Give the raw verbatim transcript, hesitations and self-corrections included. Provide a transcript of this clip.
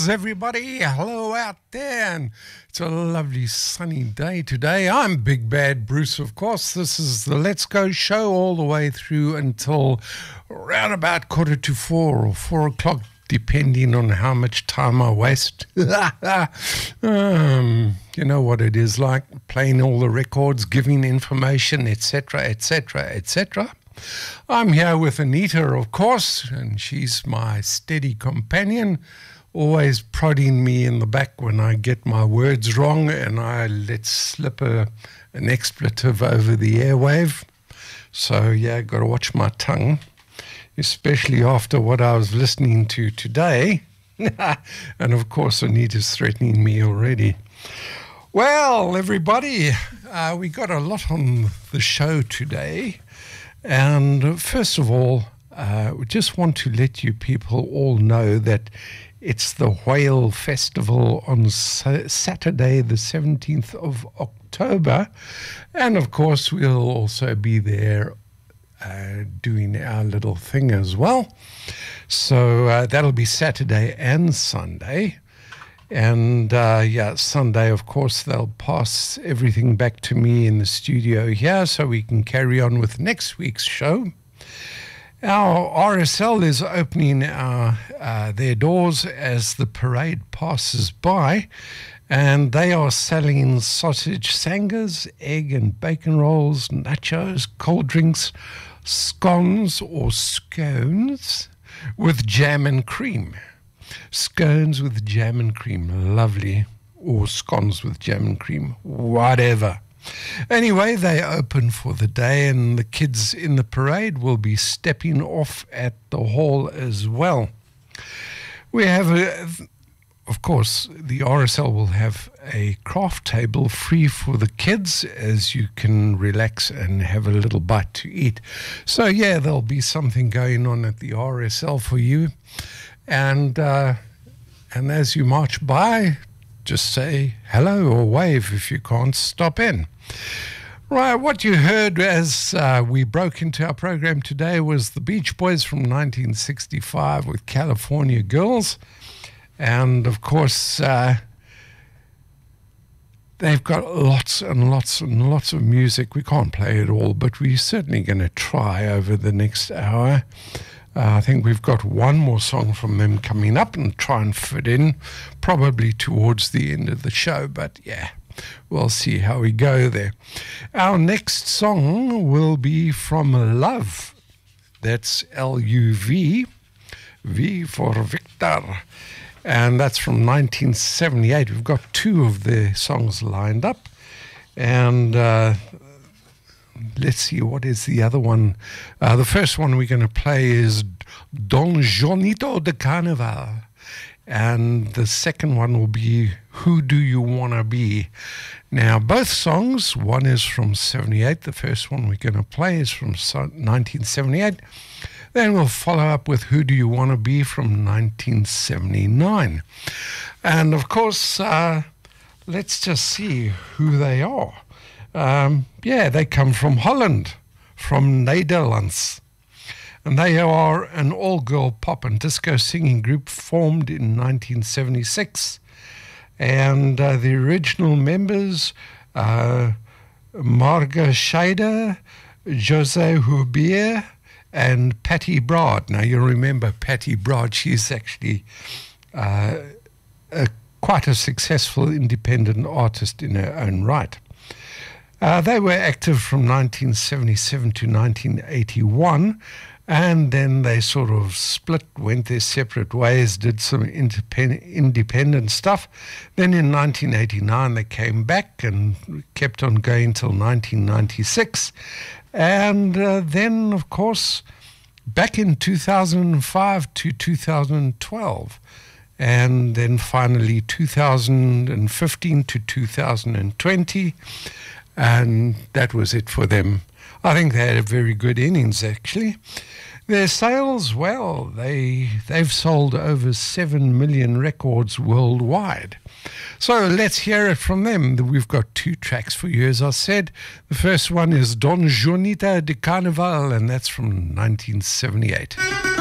Greetings, everybody. Hello out there. And it's a lovely sunny day today. I'm Big Bad Bruce, of course. This is the Let's Go show all the way through until around about quarter to four or four o'clock, depending on how much time I waste. um, you know what it is like, playing all the records, giving information, et cetera, et cetera, et cetera. I'm here with Anita, of course, and she's my steady companion, always prodding me in the back when I get my words wrong and I let slip a, an expletive over the airwave. So, yeah, got to watch my tongue, especially after what I was listening to today. And, of course, Anita's threatening me already. Well, everybody, uh, we got a lot on the show today. And first of all, uh, we just want to let you people all know that it's the Whale Festival on sa- Saturday, the seventeenth of October. And, of course, we'll also be there uh, doing our little thing as well. So uh, that'll be Saturday and Sunday. And, uh, yeah, Sunday, of course, they'll pass everything back to me in the studio here so we can carry on with next week's show. Our R S L is opening our, uh, their doors as the parade passes by, and they are selling sausage sangers, egg and bacon rolls, nachos, cold drinks, scones or scones with jam and cream. Scones with jam and cream, lovely. Or scones with jam and cream, whatever. Anyway, they open for the day, and the kids in the parade will be stepping off at the hall as well. We have, a, of course, the R S L will have a craft table free for the kids as you can relax and have a little bite to eat. So, yeah, there'll be something going on at the R S L for you. And uh, and as you march by, just say hello or wave if you can't stop in. Right, what you heard as uh, we broke into our program today was the Beach Boys from nineteen sixty-five with California Girls. And, of course, uh, they've got lots and lots and lots of music. We can't play it all, but we're certainly going to try over the next hour. Uh, I think we've got one more song from them coming up and try and fit in probably towards the end of the show. But, yeah, we'll see how we go there. Our next song will be from Love. That's L U V, V for Victor. And that's from nineteen seventy-eight. We've got two of their songs lined up. And Uh, let's see, what is the other one? Uh, the first one we're going to play is Don Jonito de Carnaval. And the second one will be Who Do You Wanna Be? Now, both songs, one is from seventy-eight. The first one we're going to play is from nineteen seventy-eight. Then we'll follow up with Who Do You Wanna Be from nineteen seventy-nine. And, of course, uh, let's just see who they are. Um, yeah, they come from Holland, from Netherlands. And they are an all-girl pop and disco singing group formed in nineteen seventy-six. And uh, the original members, uh, Marga Scheider, Jose Hubier, and Patty Brad. Now, you remember Patty Brad. She's actually uh, a, quite a successful independent artist in her own right. Uh, they were active from nineteen seventy-seven to nineteen eighty-one, and then they sort of split, went their separate ways, did some independent, independent stuff. Then in nineteen eighty-nine they came back and kept on going till nineteen ninety-six. And uh, then, of course, back in two thousand five to two thousand twelve. And then finally two thousand fifteen to two thousand twenty. And that was it for them. I think they had a very good innings, actually. Their sales, well, they, they've sold over seven million records worldwide. So let's hear it from them. We've got two tracks for you, as I said. The first one is Don Jonito de Carnaval, and that's from nineteen seventy-eight.